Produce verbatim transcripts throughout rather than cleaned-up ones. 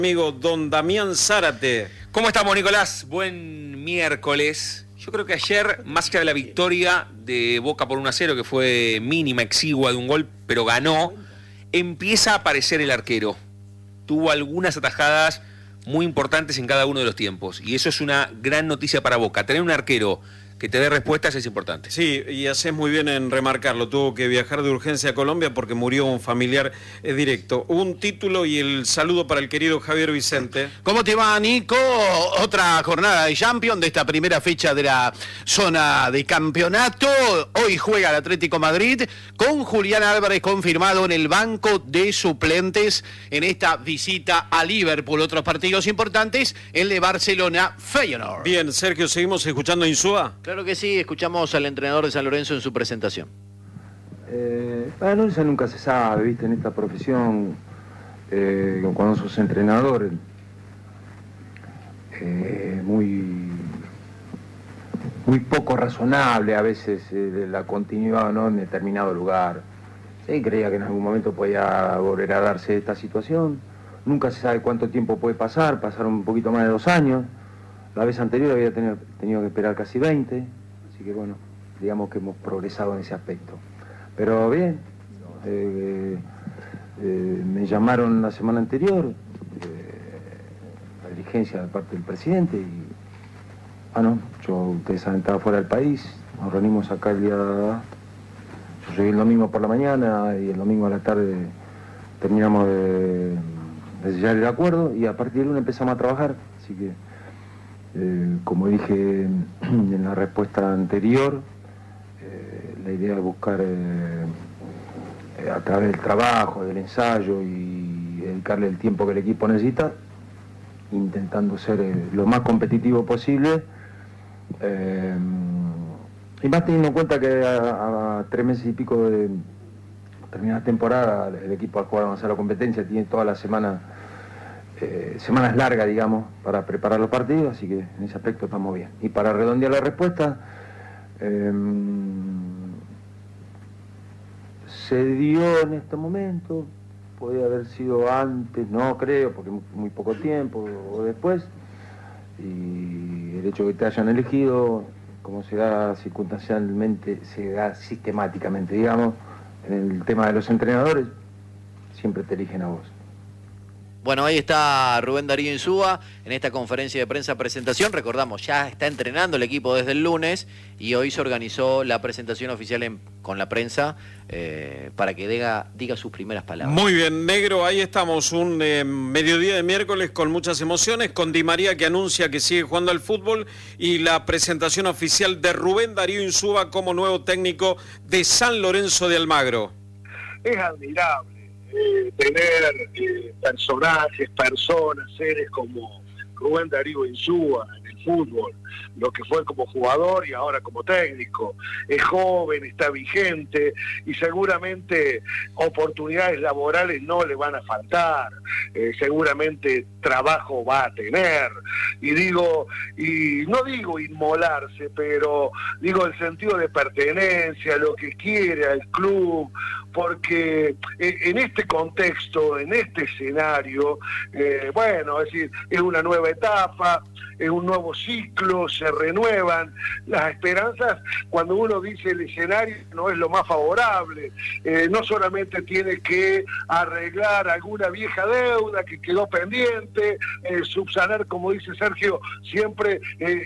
Amigo don Damián Zárate. ¿Cómo estamos, Nicolás? Buen miércoles. Yo creo que ayer, más allá de la victoria de Boca por uno a cero, que fue mínima, exigua de un gol, pero ganó, empieza a aparecer el arquero. Tuvo algunas atajadas muy importantes en cada uno de los tiempos. Y eso es una gran noticia para Boca. Tener un arquero que te dé respuestas es importante. Sí, y haces muy bien en remarcarlo. Tuvo que viajar de urgencia a Colombia porque murió un familiar eh, directo. Un título y el saludo para el querido Javier Vicente. ¿Cómo te va, Nico? Otra jornada de Champions de esta primera fecha de la zona de campeonato. Hoy juega el Atlético Madrid con Julián Álvarez confirmado en el banco de suplentes en esta visita a Liverpool. Otros partidos importantes, el de Barcelona-Feyenoord. Bien, Sergio, seguimos escuchando a Insúa. Claro que sí, escuchamos al entrenador de San Lorenzo en su presentación. Eh, bueno, eso nunca se sabe, viste, en esta profesión, eh, cuando sos entrenador, eh, muy, muy poco razonable a veces eh, la continuidad, ¿no?, en determinado lugar. Sí, creía que en algún momento podía volver a darse esta situación. Nunca se sabe cuánto tiempo puede pasar, pasaron un poquito más de dos años. La vez anterior había tenido, tenido que esperar casi veinte, así que bueno, digamos que hemos progresado en ese aspecto. Pero bien, eh, eh, me llamaron la semana anterior, eh, la dirigencia de parte del presidente, y bueno, yo, ustedes saben, estaba fuera del país, nos reunimos acá el día... Yo llegué el domingo por la mañana y el domingo a la tarde terminamos de, de sellar el acuerdo y a partir del lunes empezamos a trabajar, así que... Eh, como dije en la respuesta anterior, eh, la idea es buscar eh, eh, a través del trabajo, del ensayo y dedicarle el tiempo que el equipo necesita, intentando ser eh, lo más competitivo posible, eh, y más teniendo en cuenta que a, a tres meses y pico de terminar la temporada el equipo ha jugado a la competencia, tiene toda la semana Eh, semanas largas, digamos, para preparar los partidos, así que en ese aspecto estamos bien. Y para redondear la respuesta, eh, se dio en este momento, podría haber sido antes, no creo, porque muy, muy poco tiempo, o después, y el hecho de que te hayan elegido, como se da circunstancialmente, se da sistemáticamente, digamos, en el tema de los entrenadores, siempre te eligen a vos. Bueno, ahí está Rubén Darío Insúa en esta conferencia de prensa presentación. Recordamos, ya está entrenando el equipo desde el lunes y hoy se organizó la presentación oficial en, con la prensa eh, para que diga, diga sus primeras palabras. Muy bien, negro, ahí estamos, un eh, mediodía de miércoles con muchas emociones, con Di María que anuncia que sigue jugando al fútbol y la presentación oficial de Rubén Darío Insúa como nuevo técnico de San Lorenzo de Almagro. Es admirable. Eh, tener eh, personajes, personas, seres como Rubén Darío Insúa en el fútbol, lo que fue como jugador y ahora como técnico. Es joven, está vigente y seguramente oportunidades laborales no le van a faltar, eh, seguramente trabajo va a tener. Y digo, y no digo inmolarse, pero digo el sentido de pertenencia, lo que quiere al club, porque en este contexto, en este escenario, eh, bueno, es decir, es una nueva etapa, es un nuevo ciclo, se renuevan las esperanzas. Cuando uno dice el escenario no es lo más favorable, eh, no solamente tiene que arreglar alguna vieja deuda que quedó pendiente, eh, subsanar, como dice Sergio, siempre eh,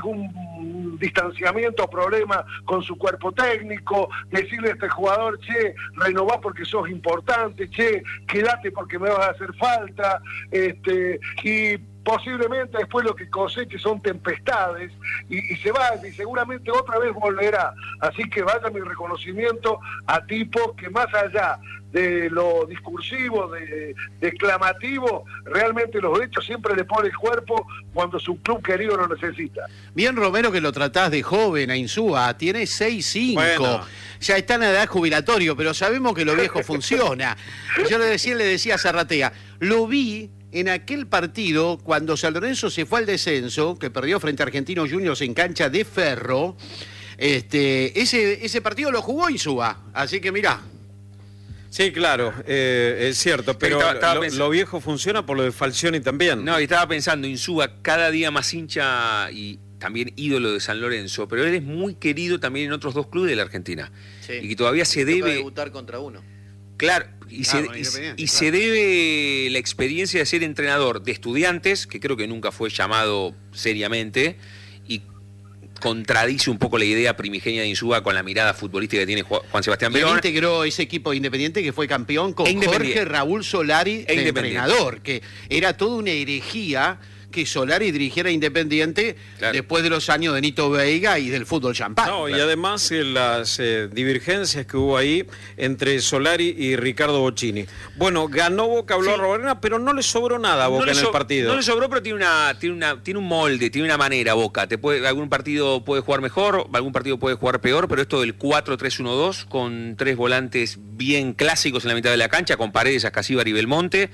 algún distanciamiento o problema con su cuerpo técnico, decirle a este jugador, che, renová porque sos importante, che, quédate porque me vas a hacer falta, este, y posiblemente después lo que coseche son tempestades y, y se va, y seguramente otra vez volverá. Así que vaya mi reconocimiento a tipos que más allá de lo discursivo, de, de exclamativo, realmente los hechos siempre le pone el cuerpo cuando su club querido lo necesita. Bien, Romero, que lo tratás de joven a Insúa, tiene seis cinco, bueno. Ya está en edad jubilatorio, pero sabemos que lo viejo funciona. Yo le decía, le decía a Zarratea, lo vi en aquel partido cuando San Lorenzo se fue al descenso, que perdió frente a Argentinos Juniors en cancha de Ferro. Este, ese, ese partido lo jugó Insúa, así que mirá. Sí, claro, eh, es cierto, pero Estaba- estaba lo, pens- lo viejo funciona por lo de Falcioni también. No, y estaba pensando, Insúa, cada día más hincha y también ídolo de San Lorenzo, pero él es muy querido también en otros dos clubes de la Argentina. Sí. Y que todavía se Le toca debe... debutar contra uno. Claro, y, Claro, se, con y- Independiente, y claro. se debe la experiencia de ser entrenador de Estudiantes, que creo que nunca fue llamado seriamente, y contradice un poco la idea primigenia de Insúa con la mirada futbolística que tiene Ju- Juan Sebastián Y él Verón. integró ese equipo independiente que fue campeón con E Independiente. Jorge Raúl Solari E de Independiente. entrenador, que era toda una herejía que Solari dirigiera Independiente Claro. después de los años de Nito Veiga y del fútbol champán. No, y además eh, las eh, divergencias que hubo ahí entre Solari y Ricardo Bocchini. Bueno, ganó Boca, habló Sí. a Robarena, pero no le sobró nada a Boca No le en el so- partido. No le sobró, pero tiene una, tiene una, tiene un molde, tiene una manera Boca. Te puede, algún partido puede jugar mejor, algún partido puede jugar peor, pero esto del cuatro tres uno dos con tres volantes bien clásicos en la mitad de la cancha, con Paredes, Ascasíbar y Belmonte,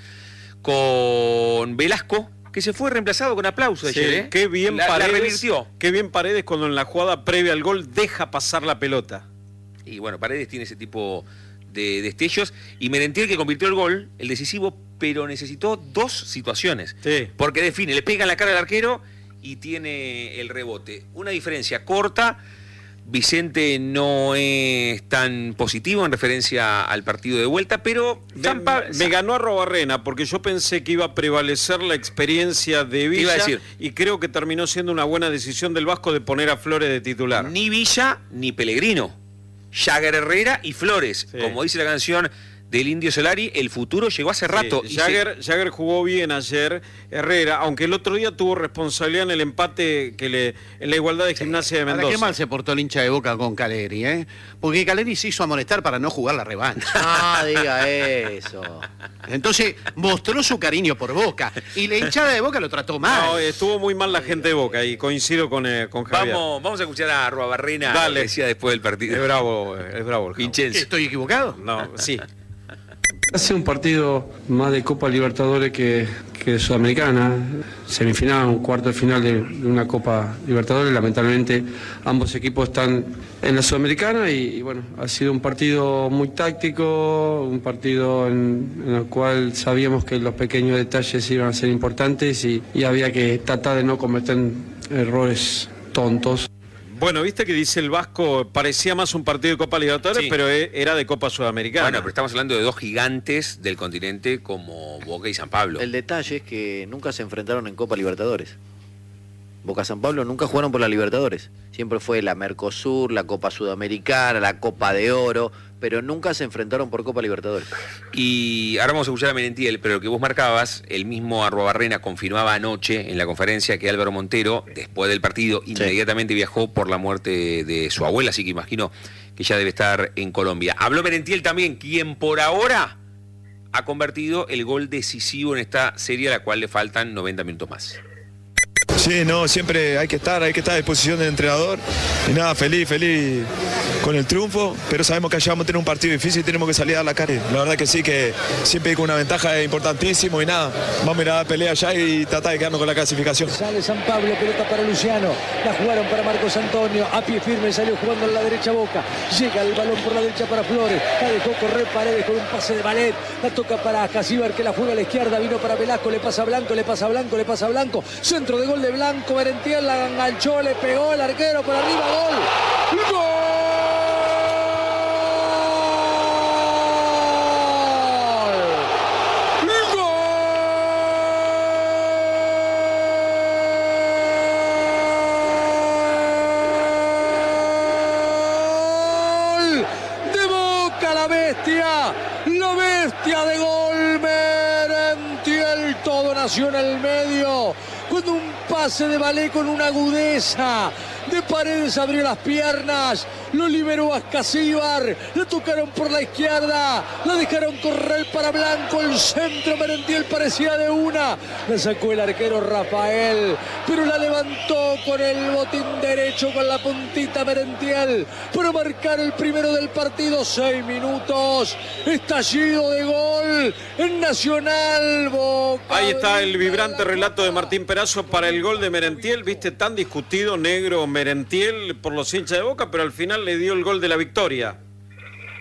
con Velasco, que se fue reemplazado con aplausos Sí, ayer, ¿eh? qué bien la, la Paredes, revirtió. qué bien Paredes cuando en la jugada previa al gol deja pasar la pelota. Y bueno, Paredes tiene ese tipo de destellos. Y Merentiel, que convirtió el gol, el decisivo, pero necesitó dos situaciones. Sí. Porque define, le pega en la cara al arquero y tiene el rebote. Una diferencia corta. Vicente no es tan positivo en referencia al partido de vuelta, pero Me, San Pa- me ganó a Robarrena porque yo pensé que iba a prevalecer la experiencia de iba Villa a decir. y creo que terminó siendo una buena decisión del Vasco de poner a Flores de titular. ni Villa ni Pellegrino. Jagger, Herrera y Flores. Sí. Como dice la canción del Indio Solari, el futuro llegó hace rato. Sí, y se- Jagger, Jagger jugó bien ayer, Herrera, aunque el otro día tuvo responsabilidad en el empate que le en la igualdad de Gimnasia de Ahora, Mendoza. qué mal se portó el hincha de Boca con Caleri, ¿eh? Porque Caleri se hizo amonestar para no jugar la revancha. No diga eso. Entonces mostró su cariño por Boca y la hinchada de Boca lo trató mal. No, estuvo muy mal la gente de Boca y coincido con, eh, con Javier. Vamos, vamos a escuchar a Robarrena, Dale. que decía después del partido. Es bravo, es bravo el Javo. Vincenzo. ¿Estoy equivocado? No, sí. Hace un partido más de Copa Libertadores que, que Sudamericana, semifinal, un cuarto de final de, de una Copa Libertadores. Lamentablemente ambos equipos están en la Sudamericana y, y bueno, ha sido un partido muy táctico, un partido en, en el cual sabíamos que los pequeños detalles iban a ser importantes y, y había que tratar de no cometer errores tontos. Bueno, viste que dice el Vasco, parecía más un partido de Copa Libertadores, Sí. pero e- era de Copa Sudamericana. Bueno, pero estamos hablando de dos gigantes del continente como Boca y San Pablo. El detalle es que nunca se enfrentaron en Copa Libertadores. Boca San Pablo nunca jugaron por la Libertadores. Siempre fue la Mercosur, la Copa Sudamericana, la Copa de Oro, pero nunca se enfrentaron por Copa Libertadores. Y ahora vamos a escuchar a Merentiel, pero lo que vos marcabas, el mismo Arruabarrena confirmaba anoche en la conferencia que Álvaro Montero, después del partido, inmediatamente viajó por la muerte de su abuela, así que imagino que ya debe estar en Colombia. Habló Merentiel también, quien por ahora ha convertido el gol decisivo en esta serie, a la cual le faltan noventa minutos más. Sí, no, siempre hay que estar, hay que estar a disposición del entrenador. Y nada, feliz, feliz con el triunfo, pero sabemos que allá vamos a tener un partido difícil y tenemos que salir a dar la cara. La verdad que sí, que siempre con una ventaja es importantísimo y nada, vamos a ir a dar pelea allá y tratar de quedarnos con la clasificación. Sale San Pablo, pelota para Luciano, la jugaron para Marcos Antonio, a pie firme salió jugando en la derecha Boca, llega el balón por la derecha para Flores, la dejó correr Paredes con un pase de Malet, la toca para Ascasíbar que la juega a la izquierda, vino para Velasco, le pasa a Blanco, le pasa a Blanco, le pasa a Blanco, centro de gol de Blanco, Merentiel la enganchó, le pegó el arquero por arriba, gol, ¡gol! La bestia de gol, Merentiel, todo nació en el medio, cuando un pase de Balé con una agudeza de Paredes abrió las piernas, lo liberó Ascasíbar, lo tocaron por la izquierda, la dejaron correr para Blanco, el centro Merentiel parecía de una, la sacó el arquero Rafael, pero la levantó con el botín derecho, con la puntita Merentiel, para marcar el primero del partido, seis minutos, estallido de gol en Nacional Boca. Ahí está el vibrante relato de Martín Perazo para el gol de Merentiel, viste, tan discutido negro Merentiel por los hinchas de Boca, pero al final le dio el gol de la victoria.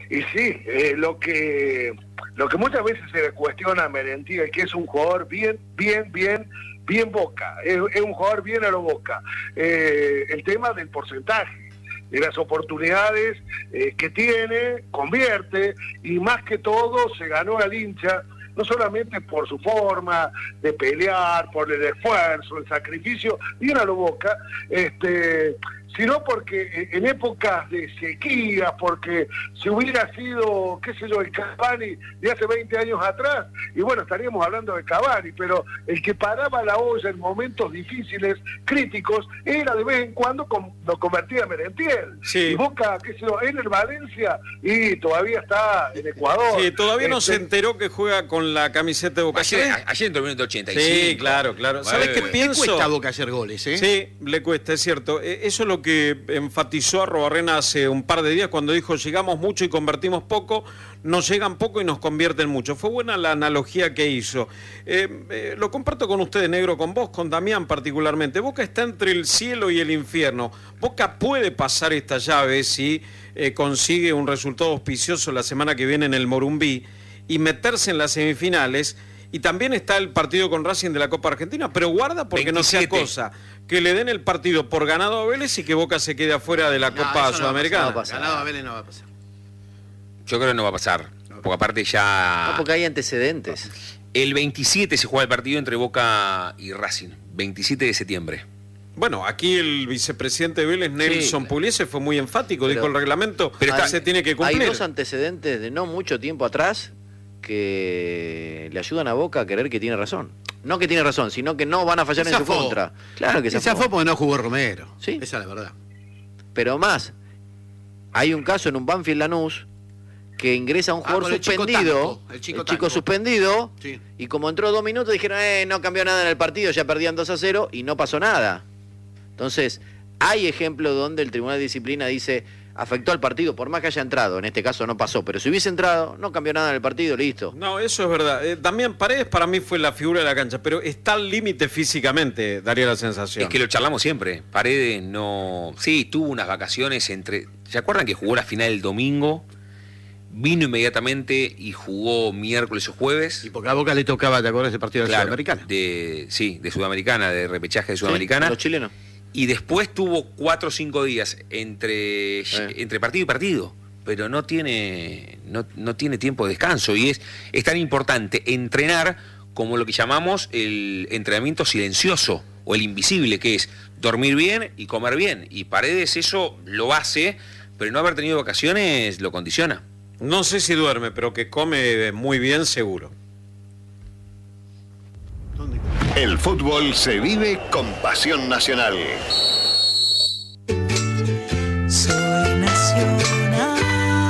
y sí, eh, lo que lo que muchas veces se le cuestiona a Merentiel es que es un jugador bien, bien, bien, bien Boca, es, es un jugador bien a lo Boca. Eh, el tema del porcentaje, de las oportunidades eh, que tiene, convierte, y más que todo se ganó al hincha, no solamente por su forma de pelear, por el esfuerzo, el sacrificio, bien a lo Boca, este, sino porque en épocas de sequía, porque si hubiera sido, qué sé yo, el Cavani de hace veinte años atrás, y bueno, estaríamos hablando de Cavani, pero el que paraba la olla en momentos difíciles, críticos, era de vez en cuando com- lo convertía en Merentiel. Sí. Y Boca, qué sé yo, en el Valencia, y todavía está en Ecuador. Sí, todavía no Este, se enteró que juega con la camiseta de Boca. Ayer, ¿Sabés? ayer entró el minuto ochenta y cinco. Sí, claro, claro. ¿Sabes Bueno, qué bueno. pienso? ¿Qué cuesta a Boca hacer goles, eh? Sí, le cuesta, es cierto. Eh, Eso es lo que enfatizó Arrobarrena hace un par de días cuando dijo: llegamos mucho y convertimos poco, nos llegan poco y nos convierten mucho. Fue buena la analogía que hizo. Eh, eh, lo comparto con ustedes, Negro, con vos, con Damián particularmente. Boca está entre el cielo y el infierno. Boca puede pasar esta llave si eh, consigue un resultado auspicioso la semana que viene en el Morumbí y meterse en las semifinales. Y también está el partido con Racing de la Copa Argentina, pero guarda porque veintisiete. no sea cosa que le den el partido por ganado a Vélez y que Boca se quede afuera de la No, Copa eso no Sudamericana. va a pasar. Ganado a Vélez no va a pasar. Yo creo que no va a pasar. Porque aparte ya... No, porque hay antecedentes. El veintisiete se juega el partido entre Boca y Racing. veintisiete de septiembre. Bueno, aquí el vicepresidente de Vélez, Nelson Sí. Pugliese, fue muy enfático, Pero- dijo el reglamento, pero pero está- se tiene que Hay cumplir. dos antecedentes de no mucho tiempo atrás que le ayudan a Boca a creer que tiene razón. No que tiene razón, sino que no van a fallar Se en su zafó. contra. Claro que se Se zafó. fue porque no jugó Romero. Sí. Esa es la verdad. Pero más, hay un caso en un Banfield Lanús que ingresa un Ah, jugador con el chico suspendido, Tanco, el chico el chico Tanco. suspendido, Sí. y como entró dos minutos dijeron, eh, no cambió nada en el partido, ya perdían dos a cero y no pasó nada. Entonces, hay ejemplos donde el Tribunal de Disciplina dice, afectó al partido, por más que haya entrado, en este caso no pasó, pero si hubiese entrado, no cambió nada en el partido, listo. No, eso es verdad. Eh, Damián Paredes para mí fue la figura de la cancha, pero está al límite físicamente, daría la sensación. Es que lo charlamos siempre. Paredes no... Sí, tuvo unas vacaciones entre... ¿Se acuerdan que jugó la final el domingo? Vino inmediatamente y jugó miércoles o jueves. Y porque a Boca le tocaba, ¿te acuerdas ese partido de la Claro, Sudamericana? de, sí, de Sudamericana, de repechaje de ¿Sí? Sudamericana. Los chilenos. Y después tuvo cuatro o cinco días entre, entre partido y partido. Pero no tiene, no, no tiene tiempo de descanso. Y es, es tan importante entrenar como lo que llamamos el entrenamiento silencioso o el invisible, que es dormir bien y comer bien. Y Paredes eso lo hace, pero no haber tenido vacaciones lo condiciona. No sé si duerme, pero que come muy bien seguro. El fútbol se vive con pasión nacional. Soy nacional.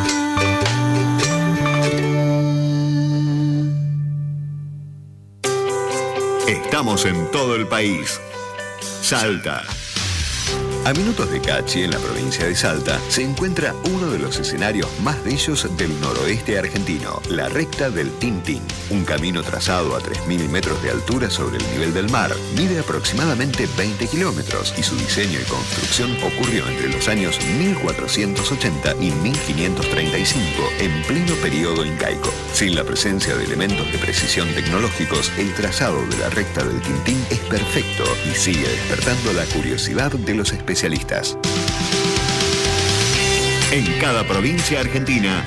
Estamos en todo el país. Salta. A minutos de Cachi, en la provincia de Salta, se encuentra uno de los escenarios más bellos del noroeste argentino, la recta del Tintín. Un camino trazado a tres mil metros de altura sobre el nivel del mar. Mide aproximadamente veinte kilómetros y su diseño y construcción ocurrió entre los años mil cuatrocientos ochenta y mil quinientos treinta y cinco, en pleno periodo incaico. Sin la presencia de elementos de precisión tecnológicos, el trazado de la recta del Tintín es perfecto y sigue despertando la curiosidad de los especialistas. En cada provincia argentina,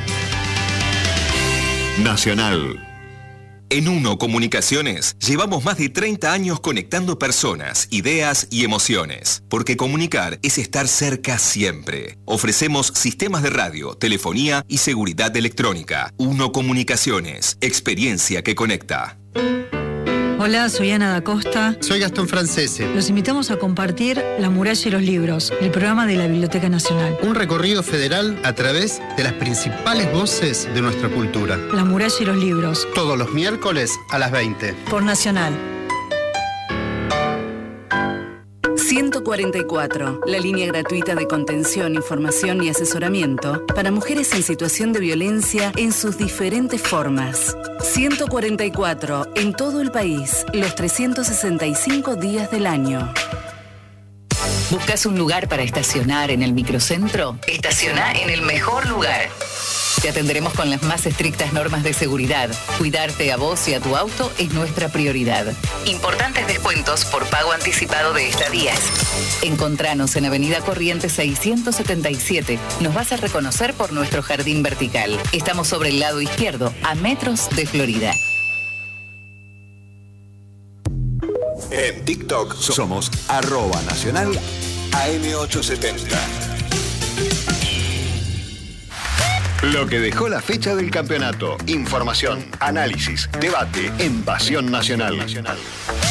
Nacional. En Uno Comunicaciones llevamos más de treinta años conectando personas, ideas y emociones. Porque comunicar es estar cerca siempre. Ofrecemos sistemas de radio, telefonía y seguridad electrónica. Uno Comunicaciones, experiencia que conecta. Hola, soy Ana da Costa. Soy Gastón Francese. Los invitamos a compartir La muralla y los libros, el programa de la Biblioteca Nacional. Un recorrido federal a través de las principales voces de nuestra cultura. La muralla y los libros. Todos los miércoles a las veinte. Por Nacional. ciento cuarenta y cuatro, la línea gratuita de contención, información y asesoramiento para mujeres en situación de violencia en sus diferentes formas. ciento cuarenta y cuatro, en todo el país, los trescientos sesenta y cinco días del año. ¿Buscas un lugar para estacionar en el microcentro? Estaciona en el mejor lugar. Te atenderemos con las más estrictas normas de seguridad. Cuidarte a vos y a tu auto es nuestra prioridad. Importantes descuentos por pago anticipado de estadías. Encontranos en Avenida Corrientes seiscientos setenta y siete. Nos vas a reconocer por nuestro jardín vertical. Estamos sobre el lado izquierdo, a metros de Florida. En TikTok somos arroba nacional A M ochocientos setenta. Lo que dejó la fecha del campeonato. Información, análisis, debate en Pasión Nacional.